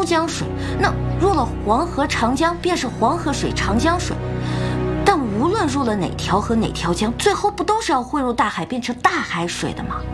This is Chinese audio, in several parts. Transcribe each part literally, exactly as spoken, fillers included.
江水，那入了黄河、长江便是黄河水、长江水。但无论入了哪条河、哪条江，最后不都是要汇入大海，变成大海水的吗？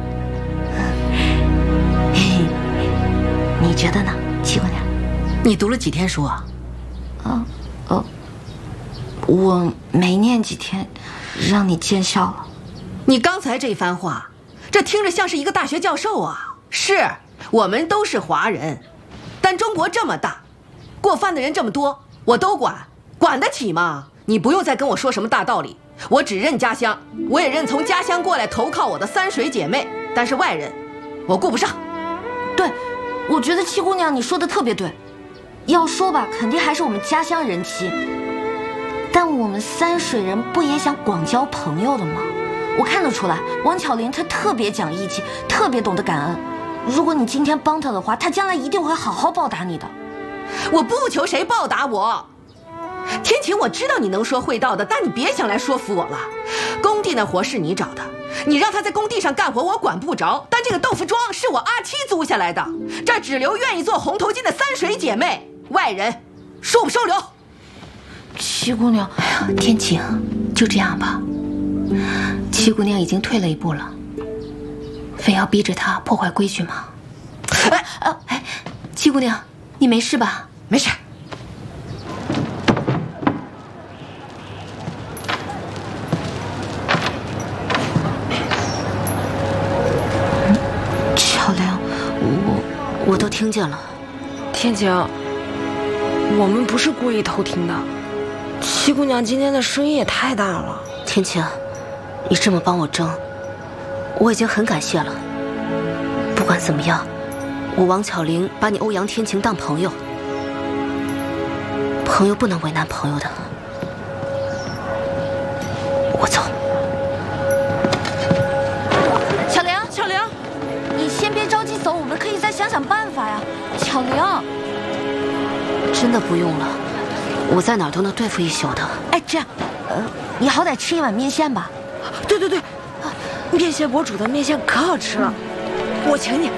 嘿嘿，你觉得呢，七姑娘？ 你读了几天书啊？ 啊，呃，我没念几天，让你见笑了。 你刚才这番话，这听着像是一个大学教授啊。是，我们都是华人，但中国这么大，过番的人这么多，我都管，管得起吗？你不用再跟我说什么大道理，我只认家乡，我也认从家乡过来投靠我的三水姐妹，但是外人，我顾不上。 对，我觉得七姑娘你说的特别对，要说吧，肯定还是我们家乡人妻，但我们三水人不也想广交朋友的吗？我看得出来，王巧玲她特别讲义气，特别懂得感恩。如果你今天帮她的话，她将来一定会好好报答你的。 我不求谁报答我。天晴，我知道你能说会道的，但你别想来说服我了。工地那活是你找的，你让他在工地上干活，我管不着。但这个豆腐庄是我阿七租下来的，这儿只留愿意做红头巾的三水姐妹，外人收不收留？ 七姑娘，哎呀，天晴，就这样吧。七姑娘已经退了一步了，非要逼着她破坏规矩吗？哎啊哎，七姑娘，你没事吧？ 没事。 巧玲，我我都听见了。 天晴，我们不是故意偷听的。七姑娘今天的声音也太大了。 天晴，你这么帮我争，我已经很感谢了。不管怎么样，我王巧玲把你欧阳天晴当朋友，朋友不能为难朋友的。我走。巧玲，巧玲，你先别着急走，我们可以再想想办法呀。巧玲，真的不用了，我在哪儿都能对付一宿的。哎，这样，呃，你好歹吃一碗面线吧。 对对对，面线博煮的面线可好吃了，我请你。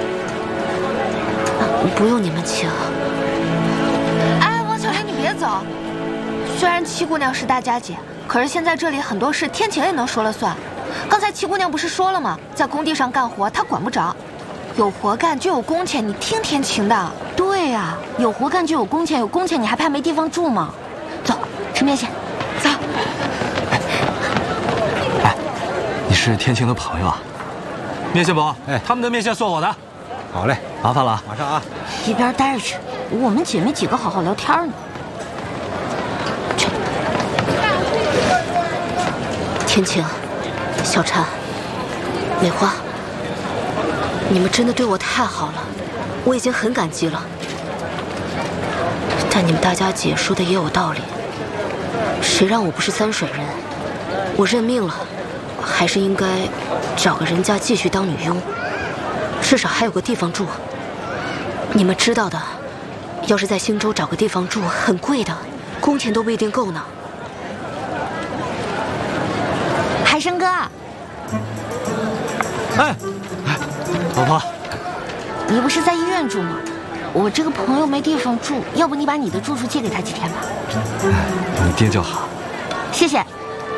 啊，不用你们请。 哎，王巧玲，你别走。虽然七姑娘是大家姐，可是现在这里很多事天晴也能说了算。刚才七姑娘不是说了吗？在工地上干活，她管不着。有活干就有工钱，你听天晴的。 对呀、啊，有活干就有工钱，有工钱你还怕没地方住吗？走，吃面线。走。 哎，哎，你是天晴的朋友啊？面线伯，哎，他们的面线算我的。 好嘞， 麻烦了， 马上啊。 一边待着去，我们姐妹几个好好聊天呢。去。天晴，小婵，美花。你们真的对我太好了，我已经很感激了。但你们大家姐说的也有道理，谁让我不是三水人，我认命了，还是应该找个人家继续当女佣，至少还有个地方住。你们知道的，要是在兴州找个地方住很贵的，工钱都不一定够呢。海生哥， 哎。老婆， 你不是在医院住吗？我这个朋友没地方住，要不你把你的住处借给他几天吧。 你爹就好。 谢谢。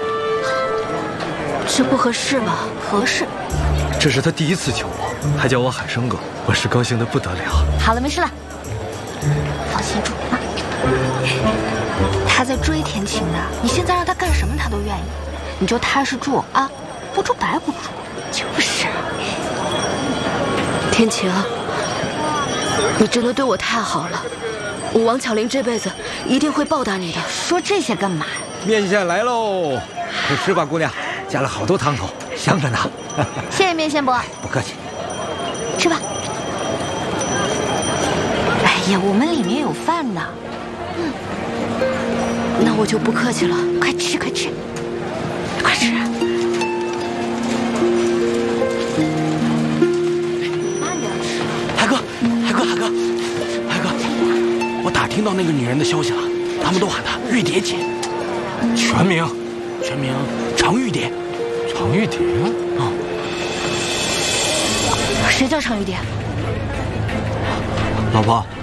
这不合适吧？合适。 这是他第一次求我，还叫我海生哥，我是高兴的不得了。 好了，没事了，放心住啊。 他在追天晴的，你现在让他干什么他都愿意，你就踏实住啊，不住白不住。 就是。天晴，你真的对我太好了，我王巧玲这辈子一定会报答你的。说这些干嘛？ 面线来喽，快吃吧，姑娘，加了好多汤头，香着呢。 谢谢面线伯， 不客气。 吃吧。哎呀，我们里面有饭呢。嗯，那我就不客气了，快吃，快吃，快吃。 听到那个女人的消息了，他们都喊她玉蝶姐， 全名， 全名常玉蝶。 常玉蝶？ 啊、哦， 谁叫常玉蝶？ 老婆，